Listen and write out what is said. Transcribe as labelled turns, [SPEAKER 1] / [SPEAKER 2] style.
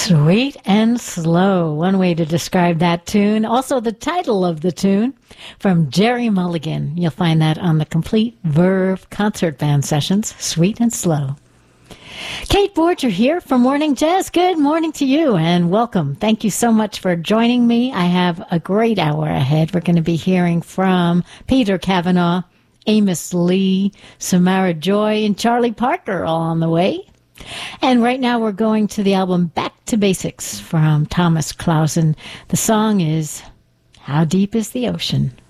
[SPEAKER 1] Sweet and Slow, one way to describe that tune. Also the title of the tune from Jerry Mulligan. You'll find that on the Complete Verve Concert Band Sessions, Sweet and Slow. Kate Borger here for Morning Jazz. Good morning to you and welcome. Thank you so much for joining me. I have a great hour ahead. We're going to be hearing from Peter Cavanaugh, Amos Lee, Samara Joy, and Charlie Parker all on the way. And right now we're going to the album Back to Basics from Thomas Clausen. The song is How Deep is the Ocean?